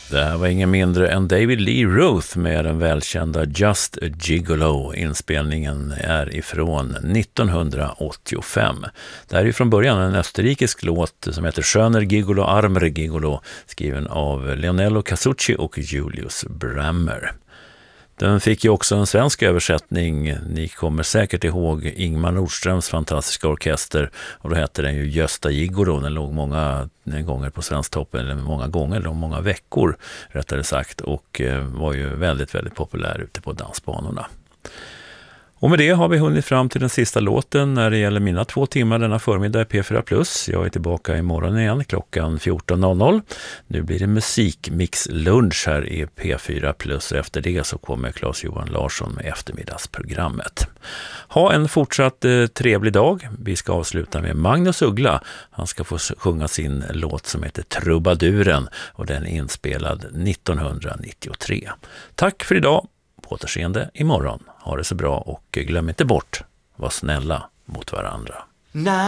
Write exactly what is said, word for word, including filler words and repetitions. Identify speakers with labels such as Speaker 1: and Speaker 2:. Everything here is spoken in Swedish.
Speaker 1: Det här var ingen mindre än David Lee Roth med den välkända Just a Gigolo. Inspelningen är ifrån nittonhundraåttiofem. Det här är från början en österrikisk låt som heter Schöner Gigolo, Armer Gigolo, skriven av Leonello Casucci och Julius Brammer. Den fick ju också en svensk översättning. Ni kommer säkert ihåg Ingmar Nordströms fantastiska orkester, och då hette den ju Gösta Gigolo. Den låg många gånger på Svensktoppen, eller många gånger, eller många veckor rättare sagt, och var ju väldigt, väldigt populär ute på dansbanorna. Och med det har vi hunnit fram till den sista låten när det gäller mina två timmar denna förmiddag i P fyra plus. Jag är tillbaka imorgon igen klockan fjorton noll noll. Nu blir det musikmix-lunch här i P fyra plus. Efter det så kommer Claes-Johan Larsson med eftermiddagsprogrammet. Ha en fortsatt eh, trevlig dag. Vi ska avsluta med Magnus Uggla. Han ska få sjunga sin låt som heter Trubaduren, och den är inspelad nittonhundranittiotre. Tack för idag. På återseende imorgon. Ha det så bra och glöm inte bort, var snälla mot varandra.